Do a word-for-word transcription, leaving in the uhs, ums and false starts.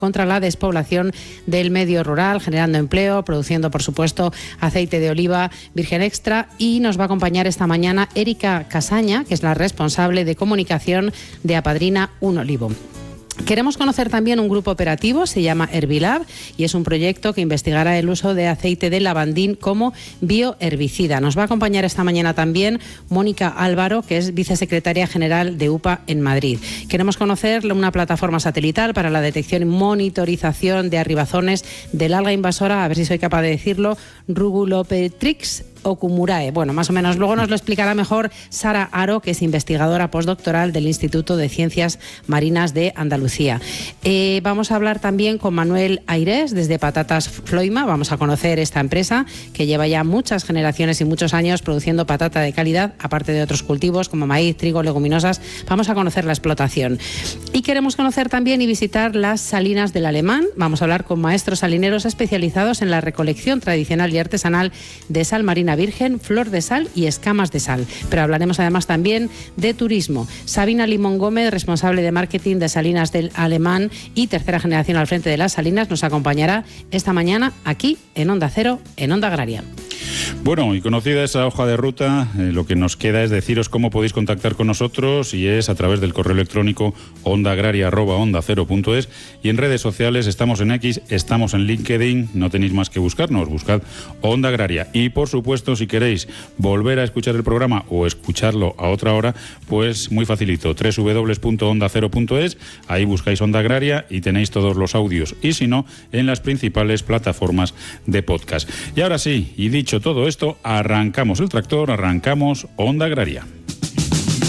contra la despoblación del medio rural, generando empleo, produciendo, por supuesto, aceite de oliva virgen extra. Y nos va a acompañar esta mañana Erika Casaña, que es la responsable de comunicación de Apadrina un Olivo. Queremos conocer también un grupo operativo, se llama Herbilab, y es un proyecto que investigará el uso de aceite de lavandín como bioherbicida. Nos va a acompañar esta mañana también Mónica Álvaro, que es vicesecretaria general de U P A en Madrid. Queremos conocer una plataforma satelital para la detección y monitorización de arribazones del alga invasora, a ver si soy capaz de decirlo, Rugulopetrix Okumurae. Bueno, más o menos. Luego nos lo explicará mejor Sara Aro, que es investigadora postdoctoral del Instituto de Ciencias Marinas de Andalucía. Eh, vamos a hablar también con Manuel Airés, desde Patatas Floima. Vamos a conocer esta empresa que lleva ya muchas generaciones y muchos años produciendo patata de calidad, aparte de otros cultivos como maíz, trigo, leguminosas. Vamos a conocer la explotación. Y queremos conocer también y visitar las salinas del Alemán. Vamos a hablar con maestros salineros especializados en la recolección tradicional y artesanal de sal marina virgen, flor de sal y escamas de sal. Pero hablaremos además también de turismo. Sabina Limón Gómez, responsable de marketing de Salinas del Alemán y tercera generación al frente de las salinas, nos acompañará esta mañana aquí en Onda Cero, en Onda Agraria. Bueno, y conocida esa hoja de ruta, eh, lo que nos queda es deciros cómo podéis contactar con nosotros, y es a través del correo electrónico ondaagraria arroba onda cero punto es, y en redes sociales estamos en X, estamos en LinkedIn, no tenéis más que buscarnos, buscad Onda Agraria. Y por supuesto, si queréis volver a escuchar el programa o escucharlo a otra hora, pues muy facilito, doble u doble u doble u punto onda cero punto es, ahí buscáis Onda Agraria y tenéis todos los audios, y si no, en las principales plataformas de podcast. Y ahora sí, y dicho todo esto, arrancamos el tractor, arrancamos Onda Agraria.